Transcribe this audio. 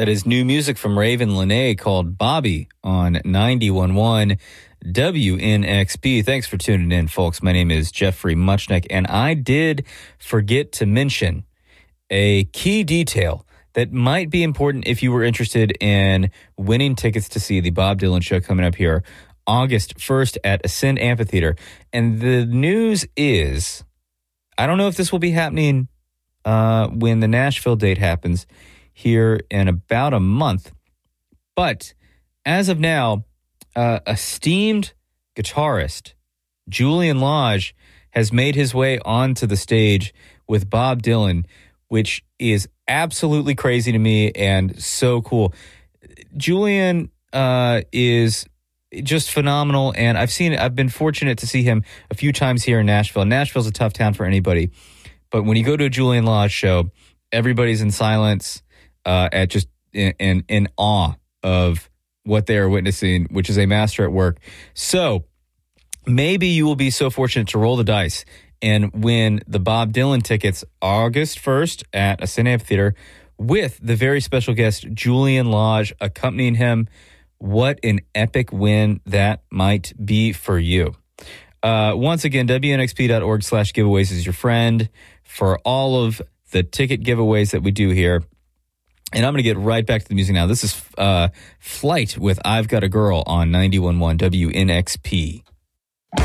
That is new music from Raven Lenae called Bobby on 91.1 WNXP. Thanks for tuning in, folks. My name is Jeffrey Muchnick, and I did forget to mention a key detail that might be important if you were interested in winning tickets to see the Bob Dylan show coming up here August 1st at Ascend Amphitheater. And the news is, I don't know if this will be happening when the Nashville date happens here in about a month. But as of now, esteemed guitarist Julian Lage has made his way onto the stage with Bob Dylan, which is absolutely crazy to me and so cool. Julian is just phenomenal, and I've been fortunate to see him a few times here in Nashville. Nashville's a tough town for anybody, but when you go to a Julian Lage show, everybody's in silence, at just in awe of what they are witnessing, which is a master at work. So maybe you will be so fortunate to roll the dice and win the Bob Dylan tickets August 1st at Ascend Amphitheater with the very special guest Julian Lage accompanying him. What an epic win that might be for you. Once again, WNXP.org/giveaways is your friend for all of the ticket giveaways that we do here. And I'm going to get right back to the music now. This is Flight with I've Got a Girl on 91.1 WNXP.